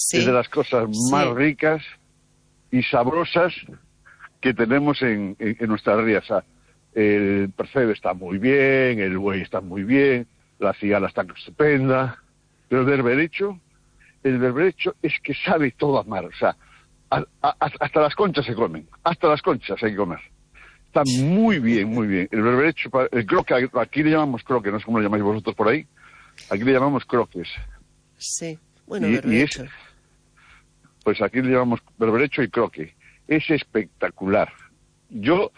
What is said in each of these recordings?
es de las cosas más ricas y sabrosas que tenemos en nuestra ría. O sea, el percebe está muy bien, el buey está muy bien, la cigala está estupenda, pero el berberecho es que sabe todo a mar. O sea, hasta las conchas se comen, hasta las conchas hay que comer. Está muy bien, muy bien. El berberecho, el croque, aquí le llamamos croque, no sé cómo lo llamáis vosotros por ahí, aquí le llamamos croques. Sí, bueno, berberecho. Pues aquí le llamamos berberecho y croque. Es espectacular. Yo,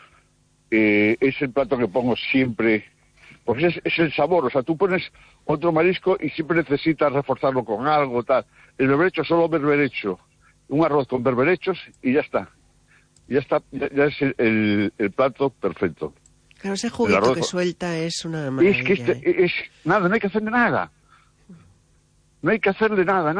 es el plato que pongo siempre, porque es el sabor. O sea, tú pones otro marisco y siempre necesitas reforzarlo con algo, tal. El berberecho, solo berberecho, un arroz con berberechos y ya está. Ya está, ya es el plato perfecto. Claro, ese juguito que suelta es una maravilla. Es nada, no hay que hacerle nada. No hay que hacerle nada.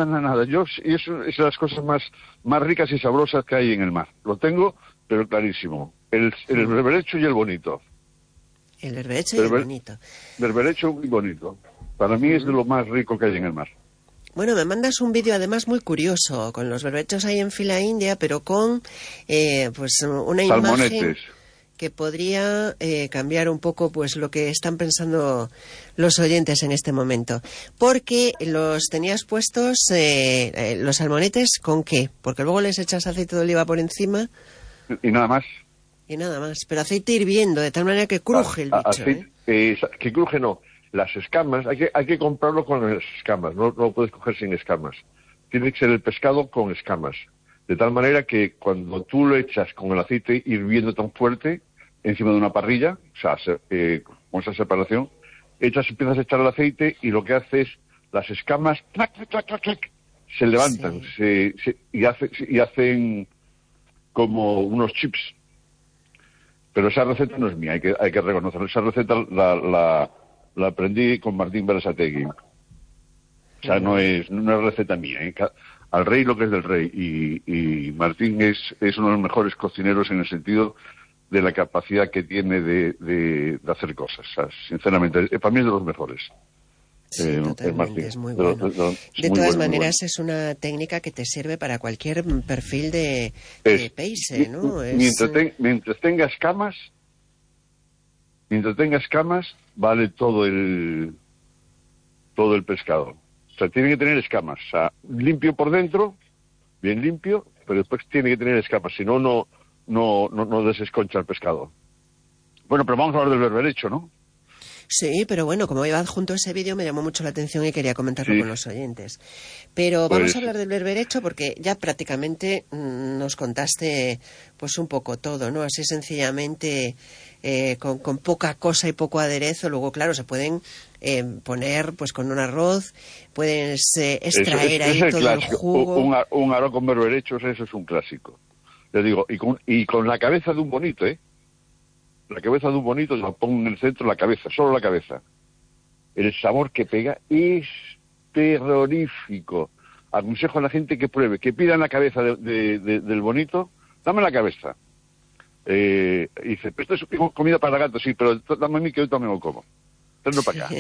Y eso es de las cosas más ricas y sabrosas que hay en el mar. Lo tengo, pero clarísimo. El berberecho y el bonito. El berberecho y el bonito. Berberecho y bonito. Para mí es de lo más rico que hay en el mar. Bueno, me mandas un vídeo además muy curioso, con los berberechos ahí en fila india, pero con pues una imagen que podría cambiar un poco pues lo que están pensando los oyentes en este momento. Porque los tenías puestos, los salmonetes, ¿con qué? Porque luego les echas aceite de oliva por encima. Y nada más. Y nada más, pero aceite hirviendo, de tal manera que cruje el bicho. Que cruje no. Las escamas, hay que comprarlo con las escamas, no lo puedes coger sin escamas. Tiene que ser el pescado con escamas. De tal manera que cuando tú lo echas con el aceite hirviendo tan fuerte, encima de una parrilla, o sea, con esa separación, empiezas a echar el aceite y lo que hace es, las escamas, se levantan, y hacen como unos chips. Pero esa receta no es mía, hay que reconocerlo. Esa receta la aprendí con Martín Berasategui. O sea, no es receta mía. Al rey lo que es del rey. Y Martín es uno de los mejores cocineros en el sentido de la capacidad que tiene de hacer cosas. O sea, sinceramente, para mí es de los mejores. Sí, totalmente, es muy bueno. De todas maneras, es una técnica que te sirve para cualquier perfil de peixe, ¿no? Mientras tenga escamas, vale todo el pescado. O sea, tiene que tener escamas. O sea, limpio por dentro, bien limpio, pero después tiene que tener escamas, si no, no desesconcha el pescado. Bueno, pero vamos a hablar del berberecho, ¿no? Sí, pero bueno, como iba adjunto ese vídeo me llamó mucho la atención y quería comentarlo con los oyentes. Pero vamos a hablar del berberecho porque ya prácticamente nos contaste pues un poco todo, ¿no? Así sencillamente, con poca cosa y poco aderezo. Luego, claro, se pueden poner pues con un arroz, puedes extraer ahí todo clásico. El jugo. Un arroz con berberechos, eso es un clásico. Les digo, y con la cabeza de un bonito, ¿eh? La cabeza de un bonito, la pongo en el centro, la cabeza, solo la cabeza. El sabor que pega es terrorífico. Aconsejo a la gente que pruebe, que pidan la cabeza del bonito, dame la cabeza. Y dice, esto es comida para gatos, sí, pero dame a mí que yo también lo como. Tráelo para acá.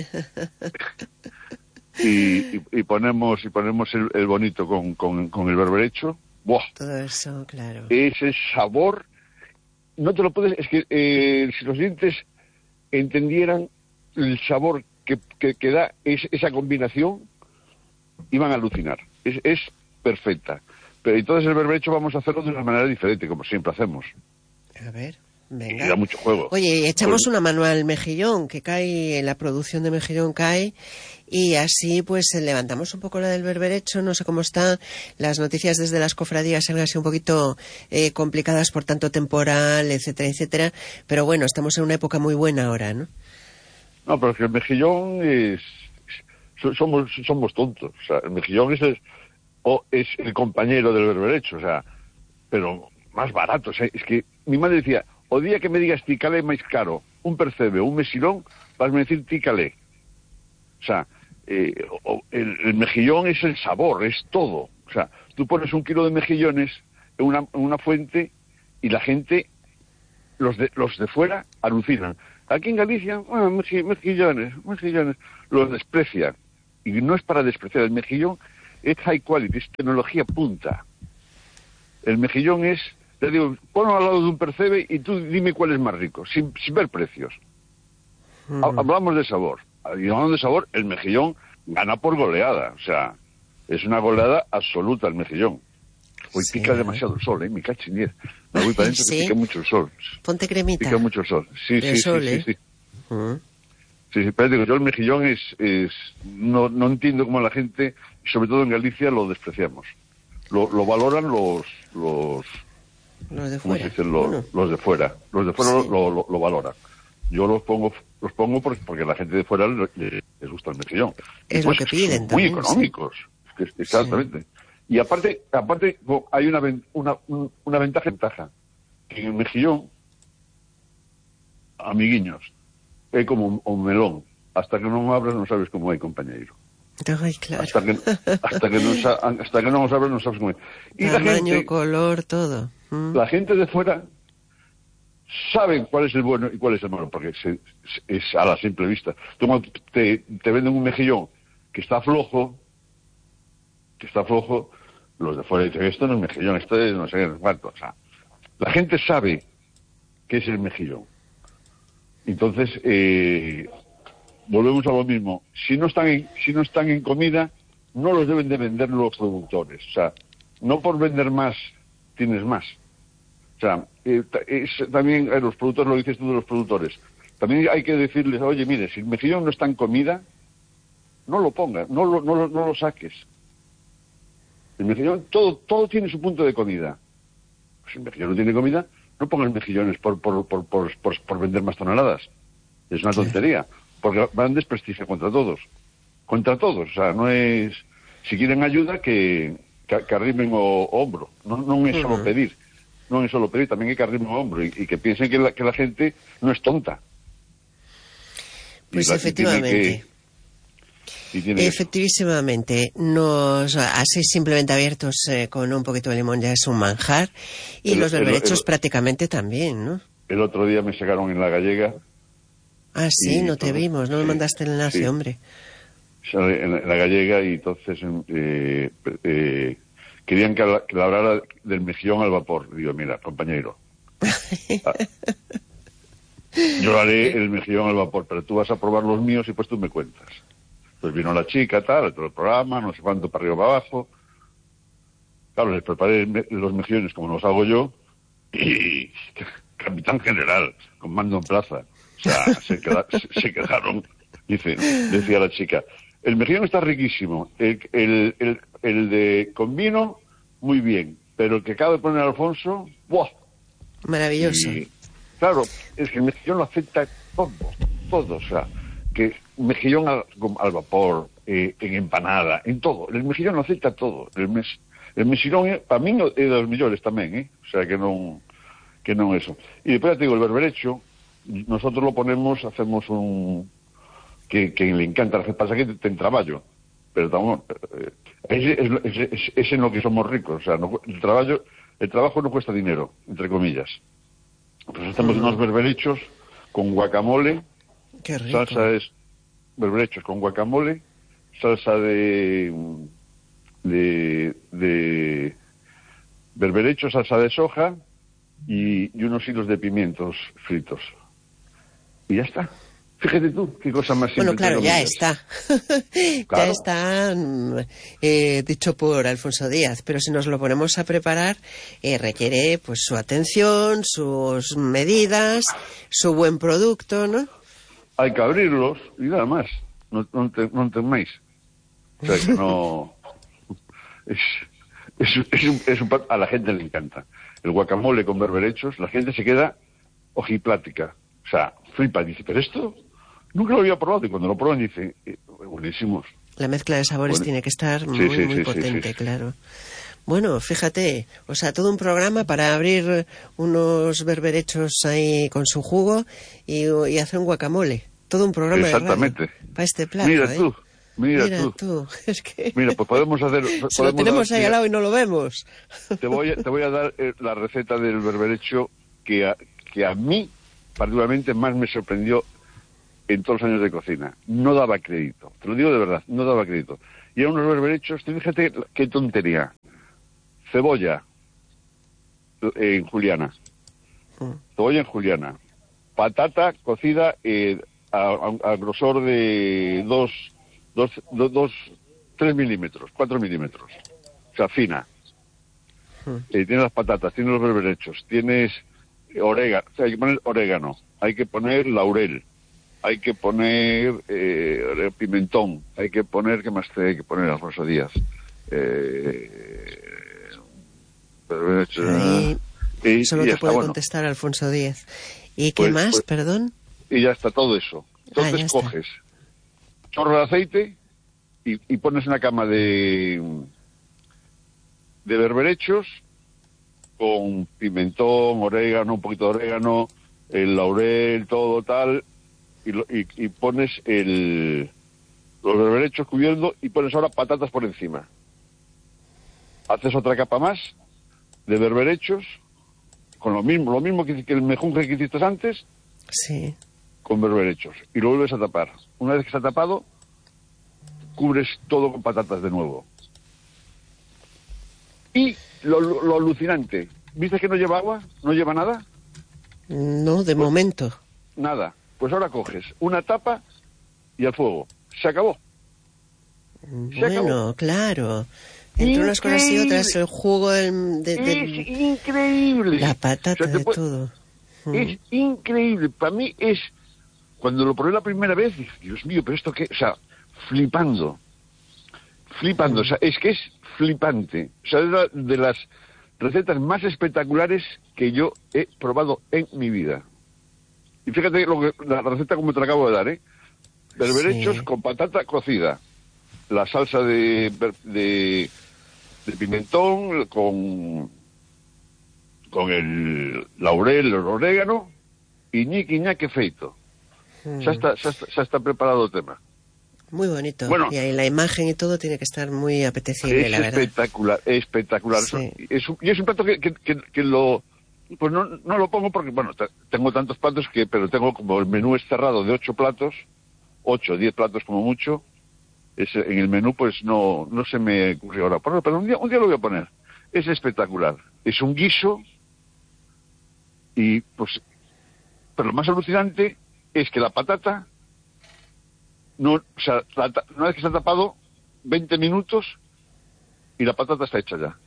y ponemos el bonito con el berberecho. ¡Buah! Todo eso, claro. Ese sabor... No te lo puedes... Es que si los dientes entendieran el sabor que da esa combinación, iban a alucinar. Es perfecta. Pero entonces el berberecho vamos a hacerlo de una manera diferente, como siempre hacemos. A ver, venga. Y da mucho juego. Oye, echamos una mano al mejillón, que cae, la producción de mejillón cae, y así pues levantamos un poco la del berberecho. No sé cómo están las noticias desde las cofradías, se han así un poquito complicadas por tanto temporal, etcétera, etcétera, pero bueno, estamos en una época muy buena ahora, ¿no? No, pero es que el mejillón somos tontos. O sea, el mejillón es el compañero del berberecho, o sea, pero más barato. O sea, es que mi madre decía, o día que me digas ticalé más caro, un percebe o un mesilón, vas a decir ticalé. O sea, el mejillón es el sabor, es todo. O sea, tú pones 1 kilo de mejillones en una fuente y la gente, los de fuera, alucinan. Aquí en Galicia, mejillones, los desprecian. Y no es para despreciar. El mejillón es high quality, es tecnología punta. El mejillón es, te digo, ponlo al lado de un percebe y tú dime cuál es más rico, sin ver precios. Hablamos de sabor. Y hablando de sabor, el mejillón gana por goleada. O sea, es una goleada absoluta el mejillón. Hoy pica demasiado el sol, me cacho en 10. Me voy para adentro que pica mucho el sol. Ponte cremita. Pica mucho el sol. Sí. Sí, pero digo, yo el mejillón no entiendo cómo la gente, sobre todo en Galicia, lo despreciamos. Lo valoran los de fuera. ¿Cómo se dice? Los de fuera. Los de fuera sí. lo valoran. Yo los pongo porque a la gente de fuera les gusta el mejillón. Es lo que piden son también. Muy económicos. Sí. Exactamente. Sí. Y aparte hay una ventaja. Que en el mejillón, amiguiños, es como un melón. Hasta que no abres no sabes cómo hay, compañero. Ay, claro. Hasta que no lo abres no sabes cómo hay. Y tamaño, la gente, color, todo. La gente de fuera sabe cuál es el bueno y cuál es el malo, porque es a la simple vista. Tú cuando te venden un mejillón que está flojo, los de fuera dicen, esto no es mejillón, esto es no sé cuánto. O sea, la gente sabe qué es el mejillón. Entonces, volvemos a lo mismo. Si no están en comida, no los deben de vender los productores. O sea, no por vender más, tienes más. O sea, también los productores, lo dices tú de los productores, también hay que decirles, oye, mire, si el mejillón no está en comida, no lo pongas, no lo saques. El mejillón, todo tiene su punto de comida. Pues si el mejillón no tiene comida, no pongas mejillones por vender más toneladas. Es una tontería, porque van desprestigio contra todos. O sea, no es... Si quieren ayuda, que arrimen hombro. No es solo pedir. No es solo pedir, también hay que arrimen hombro y que piensen que la gente no es tonta. Pues efectivamente. Efectivamente, así simplemente abiertos con un poquito de limón ya es un manjar, y los berberechos prácticamente también, ¿no? El otro día me sacaron en La Gallega. Ah, sí, no te vimos, no me mandaste el enlace, sí. Hombre. En La Gallega, y entonces querían que la hablara del mejillón al vapor. Digo, mira, compañero, yo haré el mejillón al vapor, pero tú vas a probar los míos y pues tú me cuentas. Pues vino la chica, todo el programa, no sé cuánto, para arriba, para abajo. Claro, les preparé los mejillones como los hago yo, y capitán general, con mando en plaza. O sea, se quedaron. Decía la chica, el mejillón está riquísimo, el de con vino, muy bien, pero el que acaba de poner Alfonso, ¡buah! Maravilloso. Y, claro, es que el mejillón lo acepta todo, o sea, que mejillón al vapor, en empanada, en todo. El mejillón lo acepta todo. El mexillón, para mí, es de los mejores también, O sea, que no eso. Y después te digo, el berberecho, nosotros lo ponemos, hacemos que le encanta, lo que pasa que te trabajo, pero también, es en lo que somos ricos. O sea, el trabajo no cuesta dinero, entre comillas. Pues hacemos unos berberechos con guacamole. Qué rico. Salsa es berberechos con guacamole, salsa de berberechos, salsa de soja y unos hilos de pimientos fritos. Y ya está. Fíjate tú, qué cosa más simple. Bueno, claro, ya está. Claro. Ya está dicho por Alfonso Díaz, pero si nos lo ponemos a preparar, requiere pues su atención, sus medidas, su buen producto, ¿no? Hay que abrirlos y nada más. No temáis. O sea, que no... a la gente le encanta. El guacamole con berberechos, la gente se queda ojiplática. O sea, flipa, dice, ¿pero esto? Nunca lo había probado. Y cuando lo prueban dice, buenísimos. La mezcla de sabores tiene que estar muy potente, claro. Bueno, fíjate, o sea, todo un programa para abrir unos berberechos ahí con su jugo y hacer un guacamole. Todo un programa. Exactamente. De radio para este plato. Mira tú. Es que... Mira, pues podemos hacer... Si lo tenemos ahí al lado y no lo vemos. Te voy a dar la receta del berberecho que a mí, particularmente, más me sorprendió en todos los años de cocina. No daba crédito. Te lo digo de verdad, no daba crédito. y a unos berberechos, fíjate qué tontería. Cebolla en juliana. Cebolla en juliana. Patata cocida a grosor de 3 milímetros, 4 milímetros. O sea, fina. Tienes las patatas, tienes los berberechos, tienes orégano, o sea, hay que poner orégano, hay que poner laurel, hay que poner pimentón, hay que poner, ¿qué más hay que poner, Alfonso Díaz? Solo te puede contestar Alfonso Díaz. ¿Y qué más, perdón? Y ya está todo eso. Entonces coges chorro de aceite y pones una cama de berberechos con pimentón, orégano, un poquito de orégano, el laurel, todo tal, y pones los berberechos cubiertos y pones ahora patatas por encima. Haces otra capa más de berberechos con lo mismo que el mejunje que hiciste antes, sí, con berberechos, y lo vuelves a tapar. Una vez que está tapado, cubres todo con patatas de nuevo. Y lo alucinante, ¿viste que no lleva agua? ¿No lleva nada? No, de momento. Nada. Pues ahora coges una tapa y al fuego. Se acabó. Bueno, claro. Entre unas cosas y otras, el jugo es increíble. La patata, de todo. Es increíble. Para mí es... Cuando lo probé la primera vez, dije, Dios mío, pero esto qué... O sea, flipando. O sea, es que es flipante. O sea, es de las recetas más espectaculares que yo he probado en mi vida. Y fíjate la receta como te la acabo de dar, ¿eh? Berberechos con patata cocida. La salsa de pimentón con el laurel, el orégano y ñique feito. Ya está preparado el tema. Muy bonito. Bueno, y ahí la imagen y todo tiene que estar muy apetecible, la verdad. Es espectacular. Sí. Y es un plato que lo... Pues no lo pongo porque, bueno, tengo tantos platos pero tengo como el menú es cerrado de 8 platos, 8 o 10 platos como mucho. En el menú pues no se me ocurrió ahora. Pero un día lo voy a poner. Es espectacular. Es un guiso y pues... Pero lo más alucinante es que la patata... una vez que se ha tapado 20 minutos y la patata está hecha ya.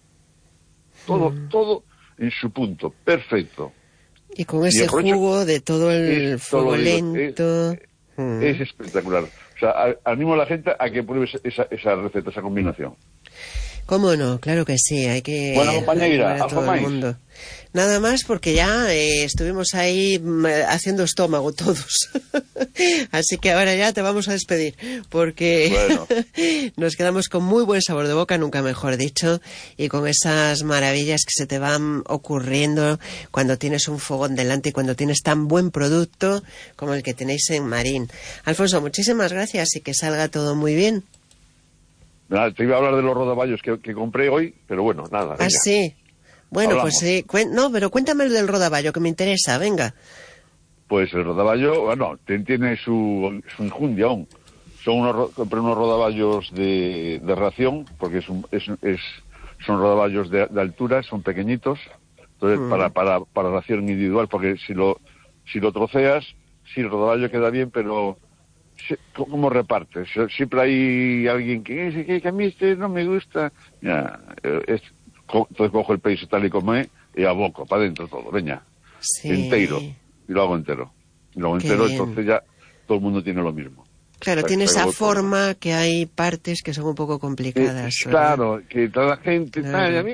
Todo en su punto, perfecto. Y con ese jugo de todo el fuego lento. Es espectacular. O sea, animo a la gente a que pruebe esa receta, esa combinación. ¿Cómo no? Claro que sí, hay que... Bueno, compañera, a todo el mundo. Nada más porque ya estuvimos ahí haciendo estómago todos. Así que ahora ya te vamos a despedir porque nos quedamos con muy buen sabor de boca, nunca mejor dicho, y con esas maravillas que se te van ocurriendo cuando tienes un fogón delante y cuando tienes tan buen producto como el que tenéis en Marín. Alfonso, muchísimas gracias y que salga todo muy bien. Nada, te iba a hablar de los rodaballos que compré hoy, pero bueno, nada. Venga. Ah, sí. Bueno, hablamos. Pues sí. No, pero cuéntame el del rodaballo, que me interesa, venga. Pues el rodaballo, bueno, tiene su enjundia aún. Compré unos rodaballos de ración, porque son rodaballos de altura, son pequeñitos. Entonces, para ración individual, porque si lo troceas, sí, el rodaballo queda bien, pero... ¿Cómo repartes? Siempre hay alguien que a mí no me gusta. Entonces cojo el peixe tal y como es y aboco para adentro todo, veña. Sí. Entero. Y lo hago entero. Entonces ya todo el mundo tiene lo mismo. Claro, tiene esa forma que hay partes que son un poco complicadas. Claro, que toda la gente... Claro. A mí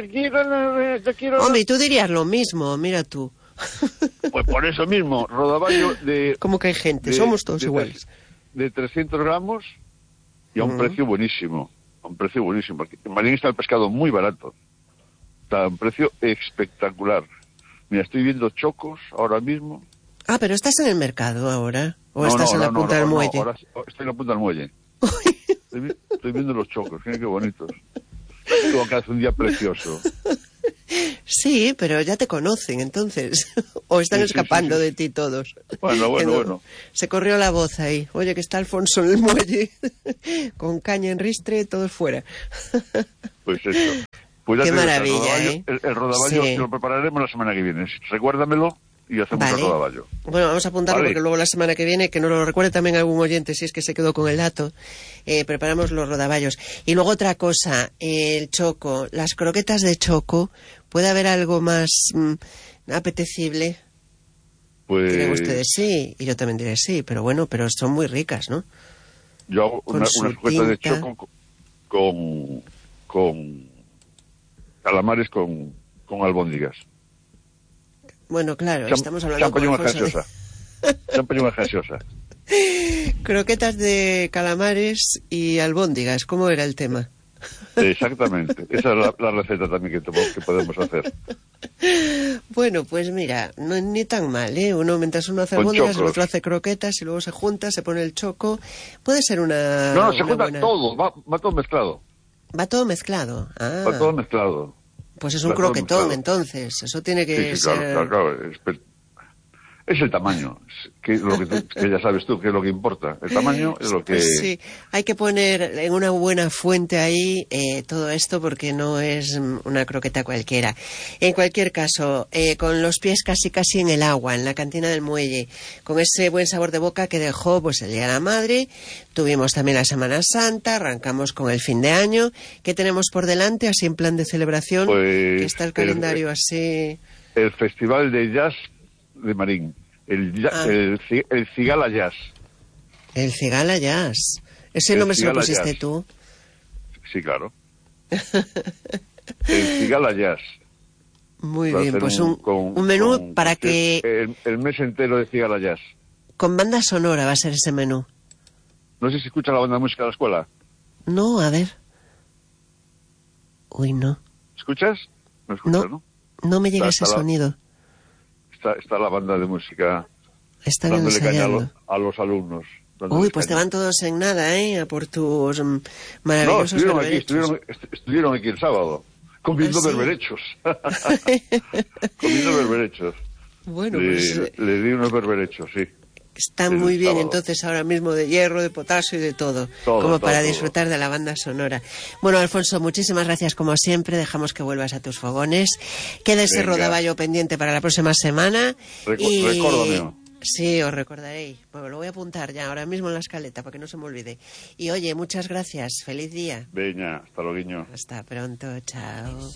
yo quiero... Hombre, y tú dirías lo mismo, mira tú. Pues por eso mismo, rodaballo de... Como que hay gente, somos todos iguales. De 300 gramos y a un precio buenísimo. Porque en Marín está el pescado muy barato. Está a un precio espectacular. Mira, estoy viendo chocos ahora mismo. Ah, pero ¿estás en el mercado ahora? ¿O estás en la punta del muelle? Ahora estoy en la punta del muelle. Estoy viendo los chocos, qué bonitos. Tengo que hacer un día precioso. Sí, pero ya te conocen, entonces. o están escapando de ti todos. Bueno. Se corrió la voz ahí. Oye, que está Alfonso en el muelle, con caña en ristre, todos fuera. Pues eso. Pues qué maravilla, el rodaballo lo prepararemos la semana que viene. Recuérdamelo y hacemos el rodaballo. Bueno, vamos a apuntarlo porque luego la semana que viene, que nos lo recuerde también algún oyente, si es que se quedó con el dato, preparamos los rodaballos. Y luego otra cosa, el choco, las croquetas de choco, ¿puede haber algo más apetecible? Pues... Dirán ustedes sí, y yo también diré sí, pero bueno, pero son muy ricas, ¿no? Yo hago unas croquetas de choco con calamares con albóndigas. Bueno, claro, estamos hablando champañón gaseosa. Croquetas de calamares y albóndigas, ¿cómo era el tema? Exactamente, esa es la receta también que podemos hacer. Bueno, pues mira, no, ni tan mal, ¿eh? Mientras uno hace albóndigas, el otro hace croquetas y luego se junta, se pone el choco. Puede ser una... No, se junta todo, va todo mezclado. ¿Va todo mezclado? Ah. Va todo mezclado. Pues es un croquetón, entonces. Eso tiene que ser... Claro. Es el tamaño, que ya sabes tú que es lo que importa. El tamaño es lo que... Pues sí, hay que poner en una buena fuente ahí todo esto porque no es una croqueta cualquiera. En cualquier caso, con los pies casi en el agua, en la cantina del muelle, con ese buen sabor de boca que dejó pues el Día de la Madre, tuvimos también la Semana Santa, arrancamos con el fin de año. ¿Qué tenemos por delante, así en plan de celebración? Pues que está el calendario así... El Festival de Jazz de Marín, el Cigala Jazz. El Cigala Jazz. Ese nombre se lo pusiste tú. Sí, claro. El Cigala Jazz. Muy bien, pues un menú para que... El mes entero de Cigala Jazz. Con banda sonora va a ser ese menú. No sé si escucha la banda de música de la escuela. No, a ver. Uy, no. ¿Escuchas? No escuchas, ¿no? No me llega ese sonido. Está la banda de música están dándole ensayando. caña a los alumnos. Uy, pues te van todos en nada, ¿eh? A por tus maravillosos berberechos. Estuvieron aquí el sábado, comiendo berberechos. Comiendo berberechos. Bueno, pues... Le di unos berberechos, sí. Están muy bien, entonces, ahora mismo de hierro, de potasio y de todo como para disfrutar de la banda sonora. Bueno, Alfonso, muchísimas gracias como siempre. Dejamos que vuelvas a tus fogones. Queda ese rodaballo pendiente para la próxima semana. Recuérdame. Sí, os recordaréis. Bueno, lo voy a apuntar ya ahora mismo en la escaleta para que no se me olvide. Y oye, muchas gracias. Feliz día. Veña, hasta luego. Hasta pronto, chao.